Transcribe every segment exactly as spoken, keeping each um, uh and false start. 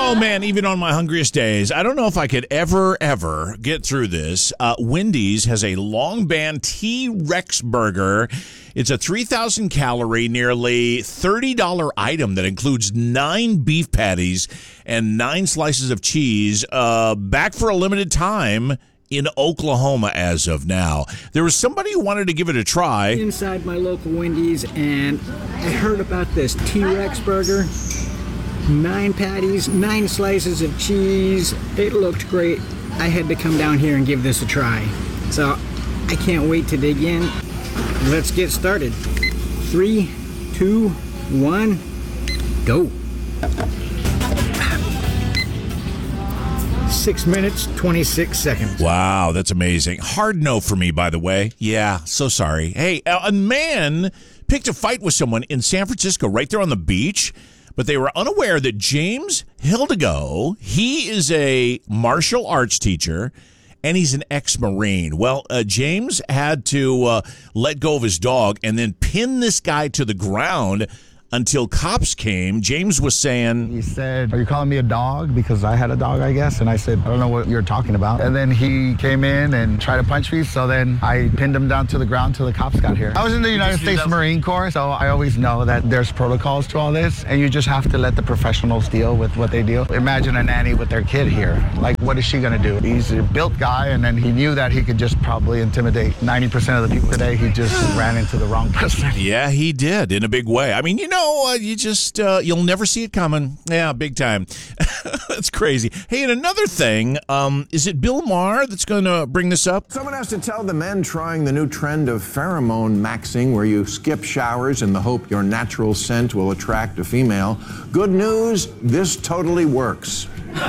Oh, man, even on my hungriest days, I don't know if I could ever, ever get through this. Uh, Wendy's has a Long Band T-Rex burger. It's a three thousand calorie, nearly thirty dollars item that includes nine beef patties and nine slices of cheese, uh, back for a limited time in Oklahoma as of now. There was somebody who wanted to give it a try. Inside my local Wendy's, and I heard about this T-Rex burger. Nine patties, nine slices of cheese. It looked great. I had to come down here and give this a try. So I can't wait to dig in. Let's get started. Three, two, one, go. Six minutes, twenty-six seconds. Wow, that's amazing. Hard no for me, by the way. Yeah, so sorry. Hey, a man picked a fight with someone in San Francisco right there on the beach, but they were unaware that James Hidalgo, he is a martial arts teacher, and he's an ex-Marine. Well, uh, James had to uh, let go of his dog and then pin this guy to the ground until cops came. James was saying, he said, "Are you calling me a dog?" Because I had a dog, I guess. And I said, "I don't know what you're talking about." And then he came in and tried to punch me. So then I pinned him down to the ground till the cops got here. I was in the United States Marine Corps, so I always know that there's protocols to all this. And you just have to let the professionals deal with what they deal. Imagine a nanny with their kid here. Like, what is she going to do? He's a built guy, and then he knew that he could just probably intimidate ninety percent of the people today. He just ran into the wrong person. Yeah, he did in a big way. I mean, you know, Uh, you just, uh, you'll never see it coming. Yeah, big time. That's crazy. Hey, and another thing, um, is it Bill Maher that's going to bring this up? Someone has to tell the men trying the new trend of pheromone maxing, where you skip showers in the hope your natural scent will attract a female. Good news, this totally works.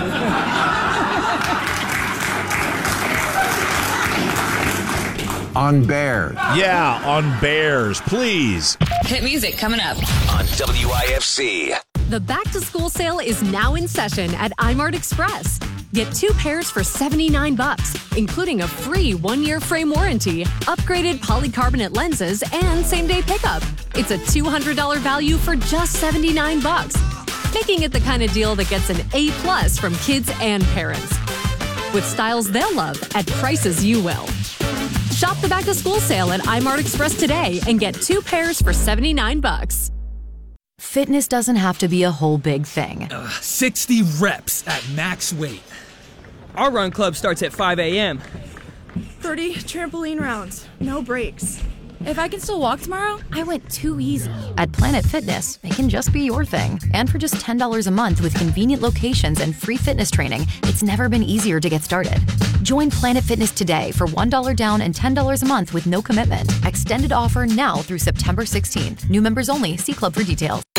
On bears. Yeah, on bears, please. Hit music coming up on W I F C. The back-to-school sale is now in session at iMart Express. Get two pairs for seventy-nine bucks, including a free one-year frame warranty, upgraded polycarbonate lenses, and same-day pickup. It's a two hundred dollars value for just seventy-nine bucks, making it the kind of deal that gets an A plus from kids and parents. With styles they'll love at prices you will. Shop the back-to-school sale at iMart Express today and get two pairs for seventy-nine bucks. Fitness doesn't have to be a whole big thing. Uh, sixty reps at max weight. Our run club starts at five a.m. thirty trampoline rounds, no breaks. If I can still walk tomorrow, I went too easy. At Planet Fitness, it can just be your thing. And for just ten dollars a month with convenient locations and free fitness training, it's never been easier to get started. Join Planet Fitness today for one dollar down and ten dollars a month with no commitment. Extended offer now through September sixteenth. New members only. See club for details.